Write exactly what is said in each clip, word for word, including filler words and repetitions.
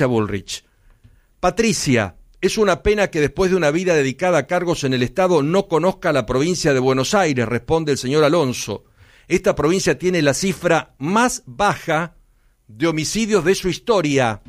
Bullrich. Patricia, es una pena que después de una vida dedicada a cargos en el Estado no conozca la provincia de Buenos Aires, responde el señor Alonso. Esta provincia tiene la cifra más baja de homicidios de su historia.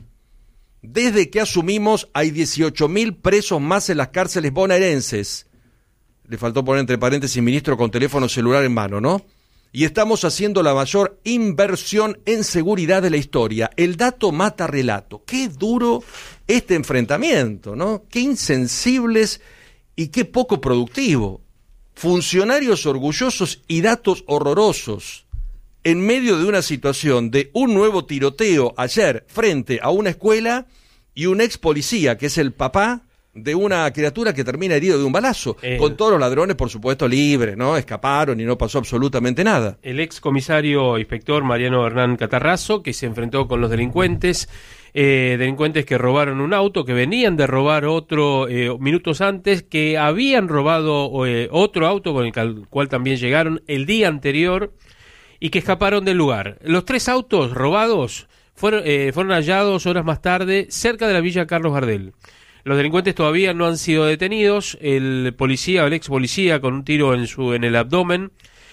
Desde que asumimos hay dieciocho mil presos más en las cárceles bonaerenses. Le faltó poner entre paréntesis ministro con teléfono celular en mano, ¿no? Y estamos haciendo la mayor inversión en seguridad de la historia. El dato mata relato. Qué duro este enfrentamiento, ¿no? Qué insensibles y qué poco productivo. Funcionarios orgullosos y datos horrorosos. En medio de una situación de un nuevo tiroteo ayer frente a una escuela y un ex policía, que es el papá de una criatura que termina herido de un balazo, eh, con todos los ladrones, por supuesto, libres, ¿no? Escaparon y no pasó absolutamente nada. El ex comisario inspector Mariano Hernán Catarrazo, que se enfrentó con los delincuentes, eh, delincuentes que robaron un auto, que venían de robar otro eh, minutos antes, que habían robado eh, otro auto con el cual también llegaron el día anterior y que escaparon del lugar. Los tres autos robados fueron, eh, fueron hallados horas más tarde cerca de la Villa Carlos Gardel. Los delincuentes todavía no han sido detenidos. El policía, el ex policía, con un tiro en su en el abdomen,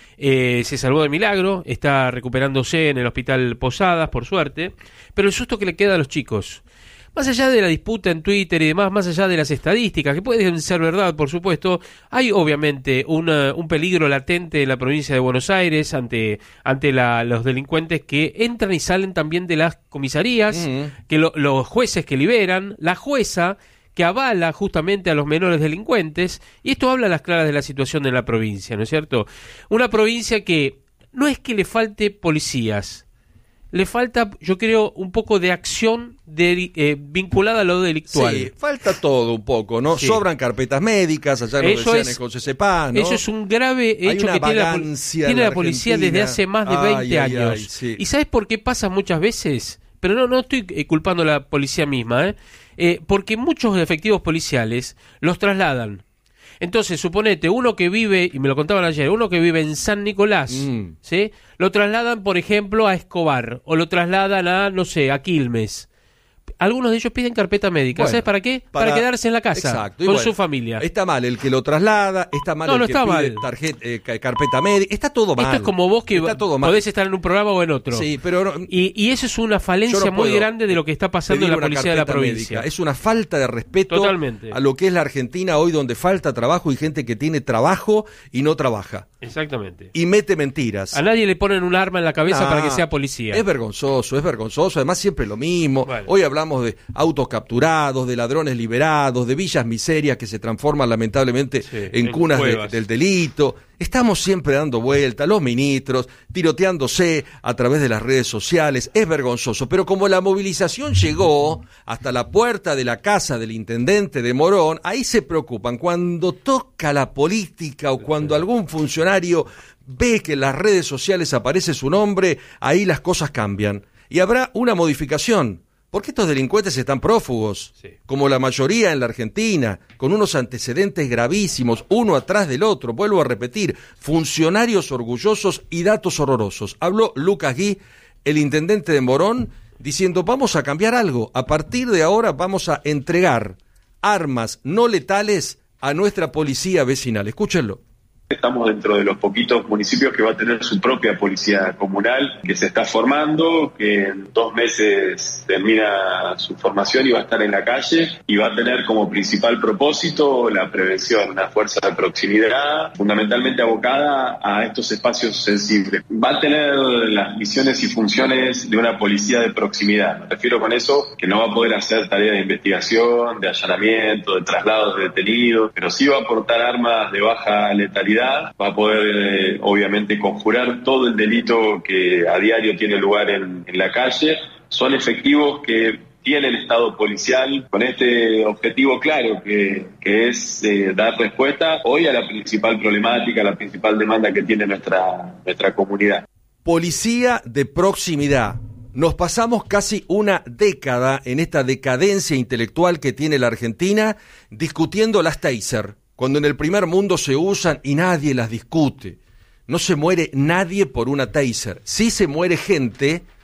eh, se salvó de milagro. Está recuperándose en el hospital Posadas, por suerte. Pero el susto que le queda a los chicos, más allá de la disputa en Twitter y demás, más allá de las estadísticas, que pueden ser verdad, por supuesto, hay obviamente una, un peligro latente en la provincia de Buenos Aires ante ante la, los delincuentes que entran y salen también de las comisarías, mm. que lo, los jueces que liberan, la jueza que avala justamente a los menores delincuentes, y esto habla a las claras de la situación de la provincia, ¿no es cierto? Una provincia que no es que le falte policías, le falta, yo creo, un poco de acción de, eh, vinculada a lo delictual. Sí, falta todo un poco, ¿no? Sí. Sobran carpetas médicas, allá nos eso decían es, en José Cepaz, ¿no? Eso es un grave hecho que tiene la, tiene la policía desde hace más de veinte ay, años. Ay, ay, sí. ¿Y sabes por qué pasa muchas veces? Pero no, no estoy eh, culpando a la policía misma, ¿eh? Eh, porque muchos efectivos policiales los trasladan. Entonces, suponete, uno que vive, y me lo contaban ayer, uno que vive en San Nicolás, mm. ¿sí? Lo trasladan, por ejemplo, a Escobar, o lo trasladan a, no sé, a Quilmes. Algunos de ellos piden carpeta médica. Bueno, ¿sabes para qué? Para, para quedarse en la casa, exacto, con bueno, su familia. Está mal el que lo traslada, está mal no, el no que está pide mal. Tarjeta, eh, carpeta médica, está todo mal. Esto es como vos que podés estar en un programa o en otro. Sí, pero no, y, y eso es una falencia no muy grande de lo que está pasando en la policía de la provincia. Médica. Es una falta de respeto Totalmente. A lo que es la Argentina hoy, donde falta trabajo y gente que tiene trabajo y no trabaja. Exactamente. Y mete mentiras. A nadie le ponen un arma en la cabeza nah, para que sea policía. Es vergonzoso, es vergonzoso. Además, siempre lo mismo. Bueno. Hoy hablamos de autos capturados, de ladrones liberados, de villas miserias que se transforman lamentablemente sí, en, en cunas de, del delito. Estamos siempre dando vueltas, los ministros, tiroteándose a través de las redes sociales. Es vergonzoso, pero como la movilización llegó hasta la puerta de la casa del intendente de Morón, ahí se preocupan. Cuando toca la política o cuando algún funcionario ve que en las redes sociales aparece su nombre, ahí las cosas cambian. Y habrá una modificación. Porque estos delincuentes están prófugos, sí. como la mayoría en la Argentina, con unos antecedentes gravísimos, uno atrás del otro. Vuelvo a repetir, funcionarios orgullosos y datos horrorosos. Habló Lucas Gui, el intendente de Morón, diciendo, vamos a cambiar algo. A partir de ahora vamos a entregar armas no letales a nuestra policía vecinal. Escúchenlo. Estamos dentro de los poquitos municipios que va a tener su propia policía comunal, que se está formando, que en dos meses termina su formación y va a estar en la calle y va a tener como principal propósito la prevención, una fuerza de proximidad fundamentalmente abocada a estos espacios sensibles. Va a tener las misiones y funciones de una policía de proximidad. Me refiero con eso que no va a poder hacer tareas de investigación, de allanamiento, de traslados de detenidos, pero sí va a aportar armas de baja letalidad. Va a poder, eh, obviamente, conjurar todo el delito que a diario tiene lugar en, en la calle. Son efectivos que tiene el Estado policial con este objetivo claro, que, que es eh, dar respuesta hoy a la principal problemática, a la principal demanda que tiene nuestra, nuestra comunidad. Policía de proximidad. Nos pasamos casi una década en esta decadencia intelectual que tiene la Argentina discutiendo las taser, cuando en el primer mundo se usan y nadie las discute. No se muere nadie por una taser. Sí se muere gente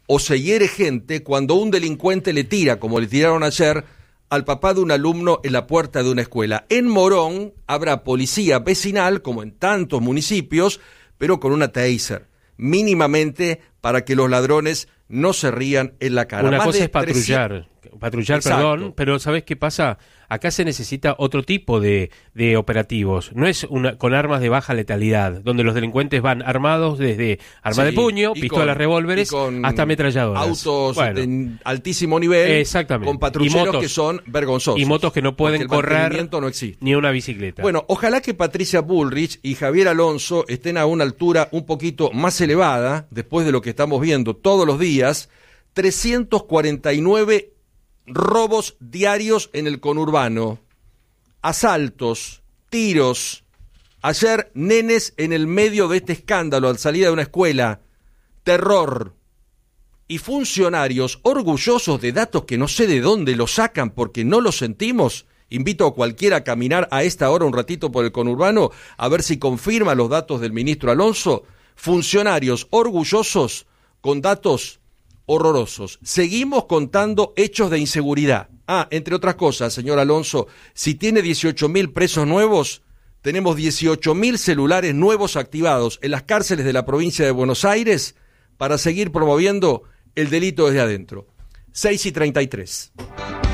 o se hiere gente cuando un delincuente le tira, como le tiraron ayer, al papá de un alumno en la puerta de una escuela. En Morón habrá policía vecinal, como en tantos municipios, pero con una taser, mínimamente para que los ladrones no se rían en la cara. Una Más cosa de es patrullar, trescientos patrullar, Exacto. perdón, pero ¿sabés qué pasa? Acá se necesita otro tipo de, de operativos. No es una con armas de baja letalidad, donde los delincuentes van armados desde arma Sí, de puño, pistolas, con, revólveres, hasta ametralladoras. Autos bueno, de altísimo nivel, exactamente. con patrulleros motos, que son vergonzosos. Y motos que no pueden correr no existe. ni una bicicleta. Bueno, ojalá que Patricia Bullrich y Javier Alonso estén a una altura un poquito más elevada, después de lo que estamos viendo todos los días. trescientos cuarenta y nueve robos diarios en el conurbano, asaltos, tiros. Ayer, nenes en el medio de este escándalo al salir de una escuela, terror. Y funcionarios orgullosos de datos que no sé de dónde los sacan porque no los sentimos. Invito a cualquiera a caminar a esta hora un ratito por el conurbano a ver si confirma los datos del ministro Alonso. Funcionarios orgullosos con datos horrorosos. Seguimos contando hechos de inseguridad. Ah, entre otras cosas, señor Alonso, si tiene dieciocho mil presos nuevos, tenemos dieciocho mil celulares nuevos activados en las cárceles de la provincia de Buenos Aires para seguir promoviendo el delito desde adentro. seis y treinta y tres.